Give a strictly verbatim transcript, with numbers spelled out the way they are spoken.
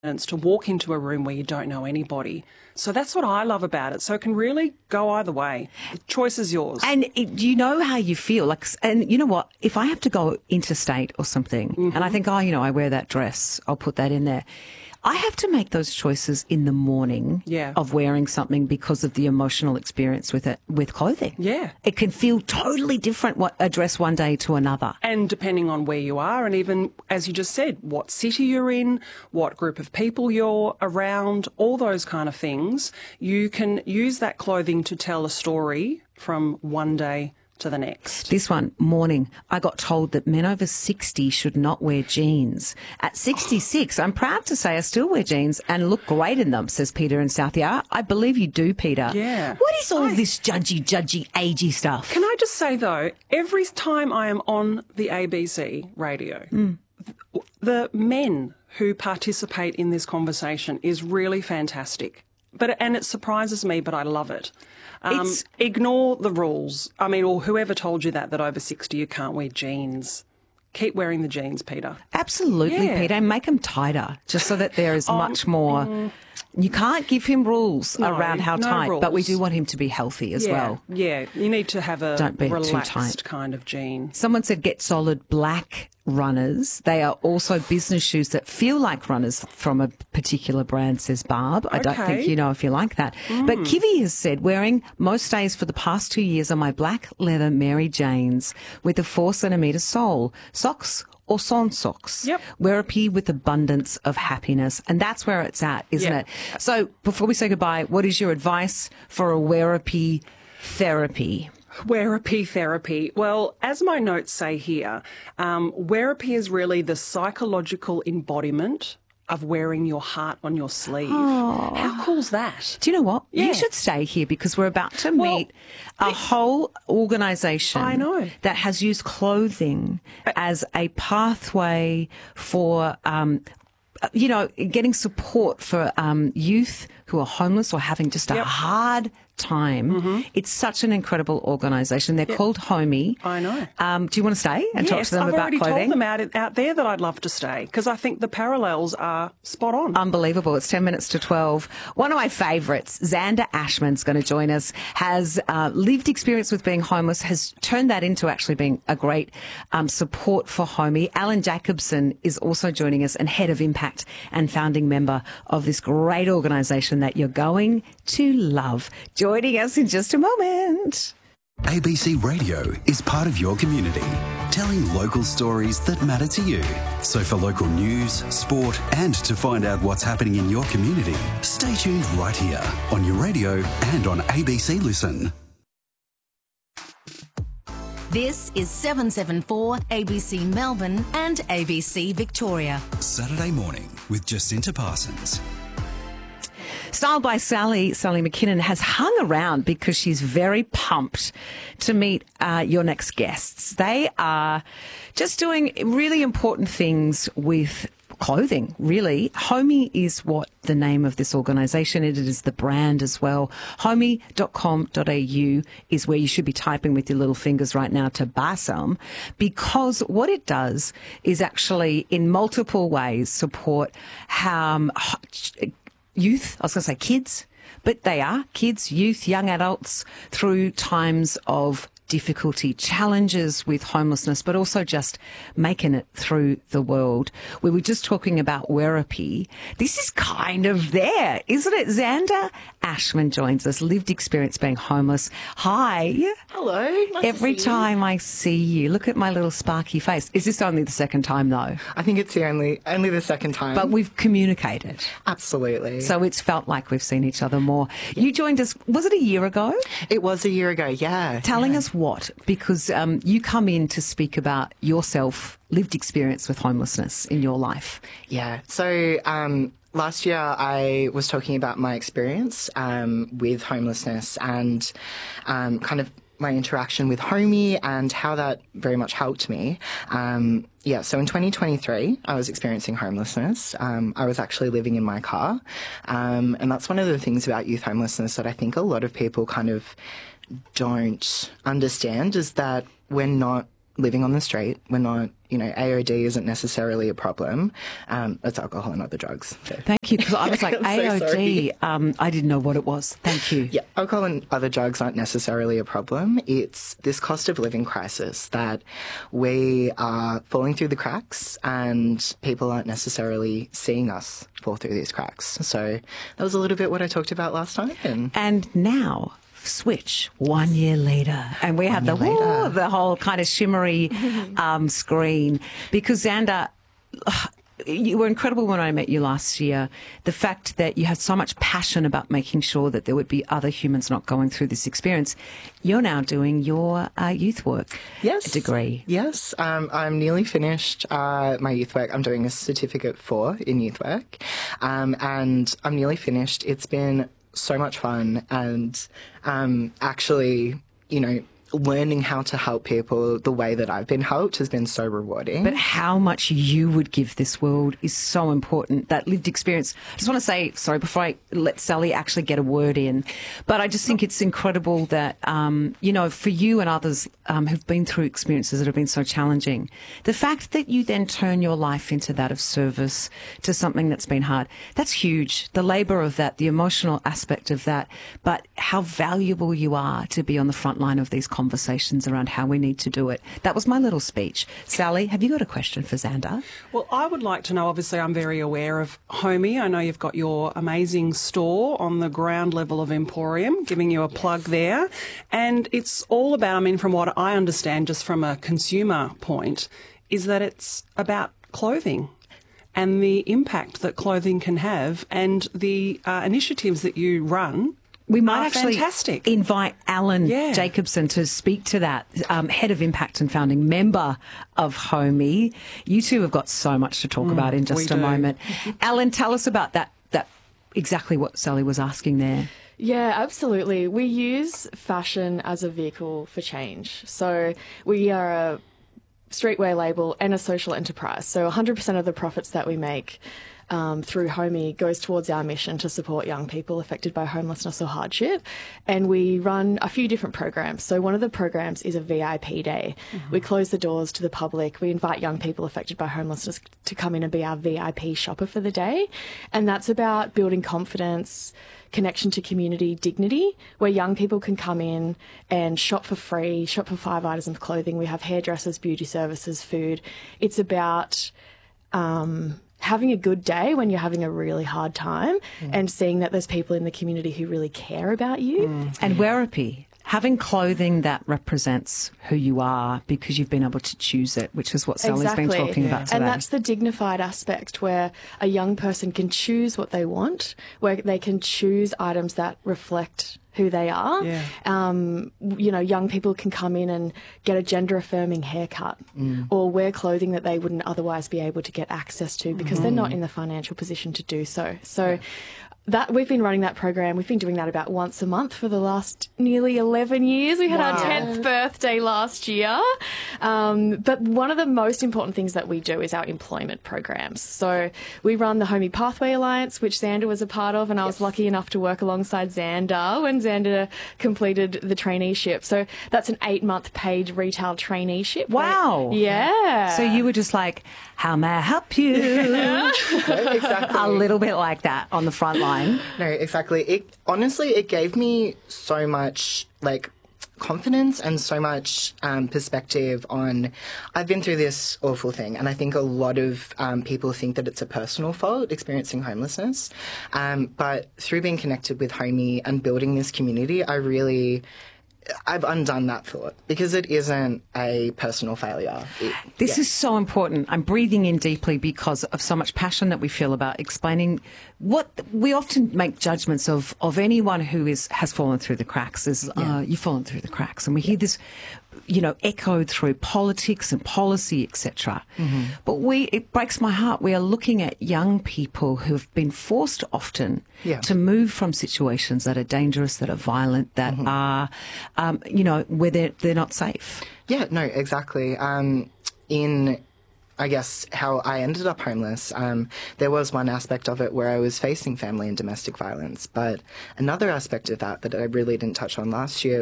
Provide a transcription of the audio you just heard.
to walk into a room where you don't know anybody. So that's what I love about it. So it can really go either way. The choice is yours. And it, do you know how you feel? Like, and you know what? If I have to go interstate or something, mm-hmm. and I think, oh, you know, I wear that dress, I'll put that in there. I have to make those choices in the morning yeah. of wearing something because of the emotional experience with it, with clothing. Yeah. It can feel totally different, what, a dress one day to another. And depending on where you are, and even, as you just said, what city you're in, what group of people you're around, all those kind of things, you can use that clothing to tell a story from one day to the next. This one, morning. I got told that men over sixty should not wear jeans. At sixty-six, I'm proud to say I still wear jeans and look great in them, says Peter in South Yarra. I believe you do, Peter. Yeah. What is all I... this judgy, judgy, agey stuff? Can I just say, though, every time I am on the A B C radio, mm. the men who participate in this conversation is really fantastic. But and it surprises me, but I love it. Um, ignore the rules. I mean, or whoever told you that, that over sixty you can't wear jeans. Keep wearing the jeans, Peter. Absolutely, yeah. Peter. And make them tighter, just so that there is um, much more. Mm, you can't give him rules no, around how no tight, rules. but we do want him to be healthy as yeah, well. Yeah, you need to have a Don't be relaxed too tight. kind of jean. Someone said get solid black runners. They are also business shoes that feel like runners from a particular brand, says Barb. I don't Okay. think you know if you like that. Mm. But Kivy has said, wearing most days for the past two years are my black leather Mary Janes with a four centimetre sole, socks or son socks. Yep. Werribee with abundance of happiness. And that's where it's at, isn't Yep. it? So before we say goodbye, what is your advice for a Werribee therapy? Werribee therapy. Well, as my notes say here, um, Werribee is really the psychological embodiment of wearing your heart on your sleeve. Oh. How cool's that? Do you know what? Yeah. You should stay here because we're about to Well, meet a I- whole organisation I know. that has used clothing as a pathway for, um, you know, getting support for um, youth who are homeless or having just a Yep. hard time. Mm-hmm. It's such an incredible organisation. They're Yep. called Homey. I know. Um, do you want to stay and talk Yes, to them I've about already clothing? told them out, out there that I'd love to stay because I think the parallels are spot on. Unbelievable. It's ten minutes to twelve. One of my favourites, Xander Ashman's going to join us, has uh, lived experience with being homeless, has turned that into actually being a great um, support for Homey. Alan Jacobson is also joining us and head of impact and founding member of this great organisation that you're going to love. Joining us in just a moment. A B C Radio is part of your community, telling local stories that matter to you. So for local news, sport and to find out what's happening in your community, stay tuned right here on your radio and on A B C Listen. This is seven seven four A B C Melbourne and A B C Victoria. Saturday morning with Jacinta Parsons. Styled by Sally, Sally McKinnon has hung around because she's very pumped to meet uh, your next guests. They are just doing really important things with clothing, really. Homey is what the name of this organisation is. It is the brand as well. homey dot com dot a u is where you should be typing with your little fingers right now to buy some, because what it does is actually in multiple ways support um, youth, I was going to say kids, but they are kids, youth, young adults through times of difficulty, challenges with homelessness, but also just making it through the world. We were just talking about Werribee. This is kind of there, isn't it? Xander Ashman joins us, lived experience being homeless. Hi. Hello. Nice Every to see you. time I see you, look at my little sparky face. Is this only the second time though? I think it's the only only the second time. But we've communicated. Absolutely. So it's felt like we've seen each other more. You joined us, was it a year ago? It was a year ago, yeah. Telling yeah. us what? Because um, you come in to speak about yourself, lived experience with homelessness in your life. Yeah. So um, last year I was talking about my experience um, with homelessness and um, kind of my interaction with Homey and how that very much helped me. Um, yeah, so in twenty twenty-three, I was experiencing homelessness. Um, I was actually living in my car. Um, and that's one of the things about youth homelessness that I think a lot of people kind of don't understand, is that we're not living on the street. We're not, you know, A O D isn't necessarily a problem. Um, it's alcohol and other drugs. So. Thank you, because I was like, so A O D, sorry. um, I didn't know what it was. Thank you. Yeah, alcohol and other drugs aren't necessarily a problem. It's this cost of living crisis that we are falling through the cracks, and people aren't necessarily seeing us fall through these cracks. So that was a little bit what I talked about last time. And, And now, switch one year later, and we have the year later. woo, the whole kind of shimmery um, screen, because Xander, ugh, you were incredible when I met you last year. The fact that you had so much passion about making sure that there would be other humans not going through this experience. You're now doing your uh, youth work yes, degree. Yes, um, I'm nearly finished uh, my youth work. I'm doing a certificate for in youth work, um, and I'm nearly finished. It's been so much fun, and um, actually, you know, learning how to help people the way that I've been helped has been so rewarding. But how much you would give this world is so important. That lived experience. I just want to say, sorry, before I let Sally actually get a word in, but I just think it's incredible that, um, you know, for you and others um, who've been through experiences that have been so challenging, the fact that you then turn your life into that of service to something that's been hard, that's huge. The labour of that, the emotional aspect of that, but how valuable you are to be on the front line of these conversations around how we need to do it. That was my little speech. Sally, have you got a question for Xander? Well, I would like to know, obviously I'm very aware of Homey. I know you've got your amazing store on the ground level of Emporium, giving you a plug there. And it's all about, I mean, from what I understand, just from a consumer point, is that it's about clothing and the impact that clothing can have, and the uh, initiatives that you run. We might are actually fantastic. invite Alan Yeah. Jacobson to speak to that, um, head of impact and founding member of Homey. You two have got so much to talk about in just we a do. moment. Alan, tell us about that, that exactly what Sally was asking there. Yeah, absolutely. We use fashion as a vehicle for change. So we are a streetwear label and a social enterprise. So one hundred percent of the profits that we make Um, through Homey goes towards our mission to support young people affected by homelessness or hardship. And we run a few different programs. So one of the programs is a V I P day. Mm-hmm. We close the doors to the public. We invite young people affected by homelessness to come in and be our V I P shopper for the day. And that's about building confidence, connection to community, dignity, where young people can come in and shop for free, shop for five items of clothing. We have hairdressers, beauty services, food. It's about um, having a good day when you're having a really hard time, mm. and seeing that there's people in the community who really care about you. Mm. And Werribee, having clothing that represents who you are because you've been able to choose it, which is what Sally's Exactly. been talking about today. And that's the dignified aspect where a young person can choose what they want, where they can choose items that reflect who they are. Yeah. Um, you know, young people can come in and get a gender-affirming haircut, mm. or wear clothing that they wouldn't otherwise be able to get access to because mm. they're not in the financial position to do so. So yeah. that we've been running that program. We've been doing that about once a month for the last nearly eleven years. We had Wow. our tenth birthday last year. Um, but one of the most important things that we do is our employment programs. So we run the Homey Pathway Alliance, which Xander was a part of, and I was Yes. lucky enough to work alongside Xander when Xander completed the traineeship. So that's an eight-month paid retail traineeship. Wow. Where, yeah. So you were just like, how may I help you? Exactly. A little bit like that on the front line. No, exactly. It honestly, it gave me so much like confidence and so much um, perspective on. I've been through this awful thing, and I think a lot of um, people think that it's a personal fault experiencing homelessness. Um, but through being connected with Homey and building this community, I really. I've undone that thought because it isn't a personal failure. It, This yeah. is so important. I'm breathing in deeply because of so much passion that we feel about explaining what we often make judgments of, of anyone who is has fallen through the cracks as Yeah. uh, you've fallen through the cracks. And we hear this, you know, echoed through politics and policy, et cetera. Mm-hmm. But we, it breaks my heart. We are looking at young people who have been forced often Yeah. to move from situations that are dangerous, that are violent, that mm-hmm. are, um, you know, where they're, they're not safe. Yeah, no, exactly. Um, in, I guess, how I ended up homeless, um, there was one aspect of it where I was facing family and domestic violence. But another aspect of that that I really didn't touch on last year